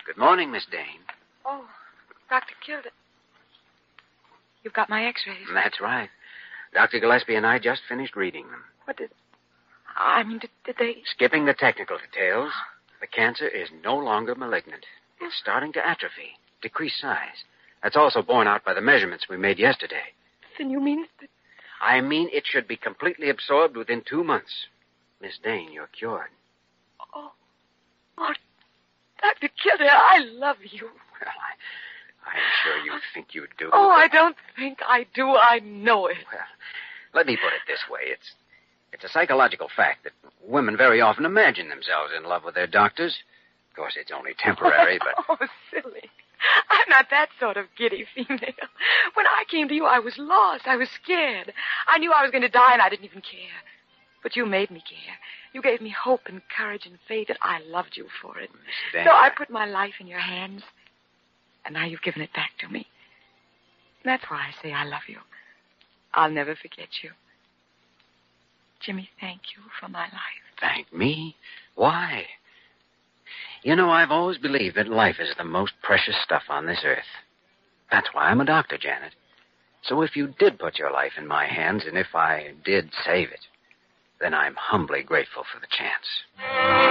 Good morning, Miss Dane. Oh, Dr. Kildare. You've got my x-rays. That's right. Dr. Gillespie and I just finished reading them. What did... I mean, did they... Skipping the technical details, the cancer is no longer malignant. It's starting to atrophy, decrease size. That's also borne out by the measurements we made yesterday. Then you mean that... I mean it should be completely absorbed within 2 months. Miss Dane, you're cured. Oh, Dr. Kildare, I love you. Well, I'm sure you think you do. Oh, I don't think I do. I know it. Well, let me put it this way. It's a psychological fact that women very often imagine themselves in love with their doctors. Of course, it's only temporary, but... Oh, silly. I'm not that sort of giddy female. When I came to you, I was lost. I was scared. I knew I was going to die, and I didn't even care. But you made me care. You gave me hope and courage and faith, and I loved you for it. Miss Dane, So I put my life in your hands, and now you've given it back to me. That's why I say I love you. I'll never forget you. Jimmy, thank you for my life. Thank me? Why? You know, I've always believed that life is the most precious stuff on this earth. That's why I'm a doctor, Janet. So if you did put your life in my hands, and if I did save it, then I'm humbly grateful for the chance.